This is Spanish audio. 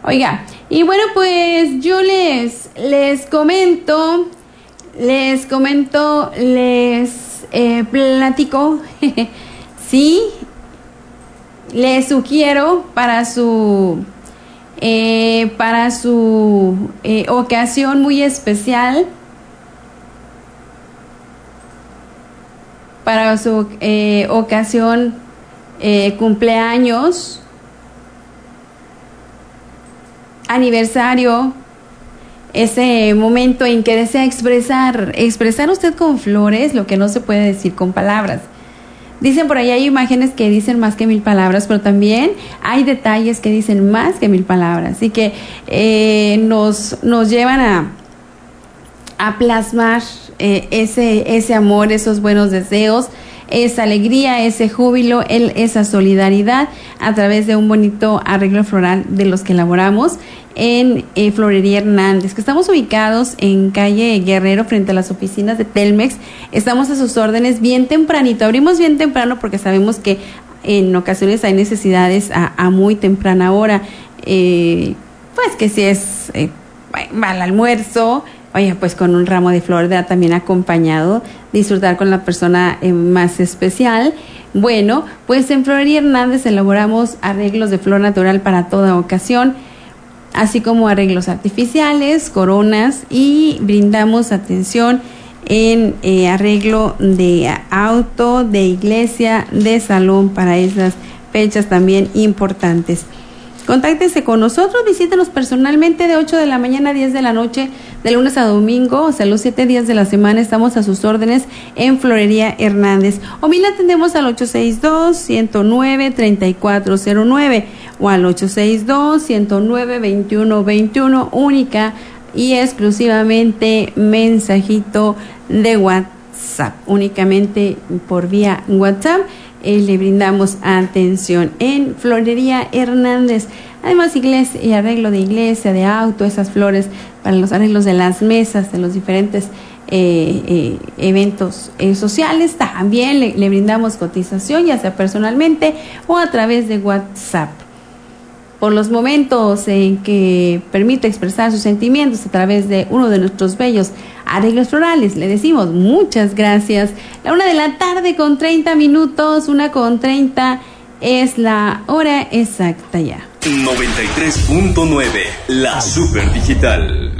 Oiga, y bueno, pues yo les comento, platico, sí, les sugiero para su ocasión muy especial, para su ocasión cumpleaños, aniversario, ese momento en que desea expresar usted con flores lo que no se puede decir con palabras. Dicen por ahí, hay imágenes que dicen más que 1000 palabras, pero también hay detalles que dicen más que 1000 palabras. Así que nos llevan a plasmar ese amor, esos buenos deseos, esa alegría, ese júbilo, esa solidaridad a través de un bonito arreglo floral de los que elaboramos en Florería Hernández, que estamos ubicados en calle Guerrero frente a las oficinas de Telmex. Estamos a sus órdenes bien tempranito, abrimos bien temprano porque sabemos que en ocasiones hay necesidades a muy temprana hora, pues que si es va al almuerzo, oye, pues con un ramo de flor también acompañado, disfrutar con la persona más especial. Bueno, pues en Florería Hernández elaboramos arreglos de flor natural para toda ocasión, así como arreglos artificiales, coronas, y brindamos atención en arreglo de auto, de iglesia, de salón para esas fechas también importantes. Contáctense con nosotros, visítenos personalmente de 8 de la mañana a 10 de la noche, de lunes a domingo, o sea, los 7 días de la semana estamos a sus órdenes en Florería Hernández. O bien la atendemos al 862-109-3409 o al 862-109-2121, única y exclusivamente mensajito de WhatsApp, únicamente por vía WhatsApp. Le brindamos atención en Florería Hernández. Además, iglesia y arreglo de iglesia, de auto, esas flores para los arreglos de las mesas, de los diferentes eventos sociales. También le brindamos cotización, ya sea personalmente o a través de WhatsApp. Por los momentos en que permite expresar sus sentimientos a través de uno de nuestros bellos arreglos florales, le decimos muchas gracias. La 1:30 con 30 minutos, 1:30 es la hora exacta ya. 93.9, la Super Digital.